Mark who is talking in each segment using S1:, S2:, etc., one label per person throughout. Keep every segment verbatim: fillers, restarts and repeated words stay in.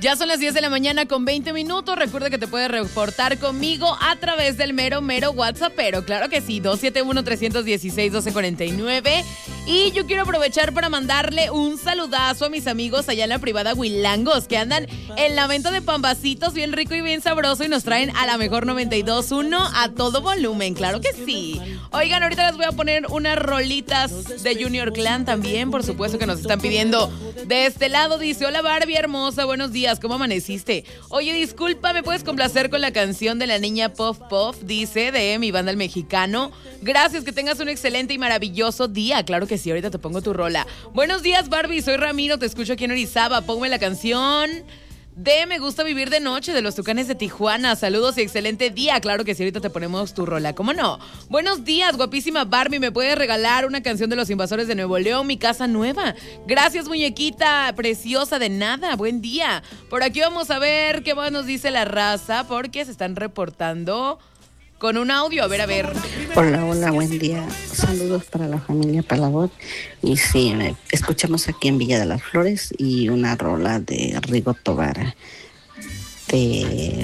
S1: Ya son las diez de la mañana con veinte minutos. Recuerda que te puedes reportar conmigo a través del mero, mero WhatsApp. Pero claro que sí, dos siete uno, tres uno seis, uno dos cuatro nueve. Y yo quiero aprovechar para mandarle un saludazo a mis amigos allá en la privada Huilangos, que andan en la venta de pambacitos bien rico y bien sabroso y nos traen a la mejor noventa y dos punto uno a todo volumen. Claro que sí. Oigan, ahorita les voy a poner unas rolitas de Junior Clan también, por supuesto, que nos están pidiendo de este lado. Dice: hola Barbie hermosa, buenos días, ¿cómo amaneciste? Oye, disculpa, ¿me puedes complacer con la canción de la niña Puff Puff? Dice, de mi banda El Mexicano. Gracias, que tengas un excelente y maravilloso día. Claro que sí, ahorita te pongo tu rola. Buenos días Barbie, soy Ramiro, te escucho aquí en Orizaba. Ponme la canción de Me Gusta Vivir de Noche de los Tucanes de Tijuana. Saludos y excelente día. Claro que sí, ahorita te ponemos tu rola, ¿cómo no? Buenos días, guapísima Barbie, ¿me puedes regalar una canción de Los Invasores de Nuevo León, Mi Casa Nueva? Gracias, muñequita preciosa, de nada, buen día. Por aquí vamos a ver qué más nos dice la raza, porque se están reportando con un audio. A ver, a ver.
S2: Hola, hola, buen día. Saludos para la familia Palabot. Y sí, escuchamos aquí en Villa de las Flores y una rola de Rigo Tobar. Te,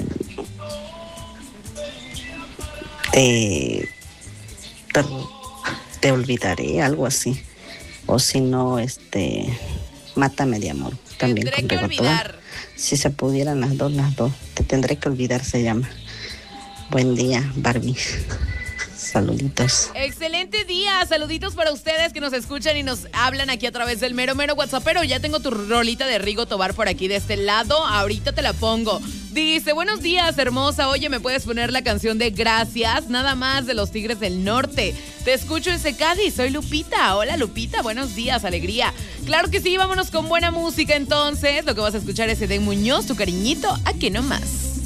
S2: te, te, te olvidaré, algo así. O si no, este, Mátame de Amor. También
S1: Tendré
S2: con
S1: que
S2: Rigo
S1: olvidar.
S2: Tobar. Si se pudieran las dos, las dos. Te tendré que olvidar, se llama. Buen día, Barbie. Saluditos.
S1: Excelente día, saluditos para ustedes que nos escuchan y nos hablan aquí a través del mero mero WhatsApp. Pero ya tengo tu rolita de Rigo Tobar por aquí de este lado, ahorita te la pongo. Dice: buenos días hermosa, oye, ¿me puedes poner la canción de Gracias? Nada más, de los Tigres del Norte. Te escucho ese Cádiz, soy Lupita. Hola Lupita, buenos días, alegría. Claro que sí, vámonos con buena música entonces. Lo que vas a escuchar es Edén Muñoz, Tu Cariñito, aquí nomás.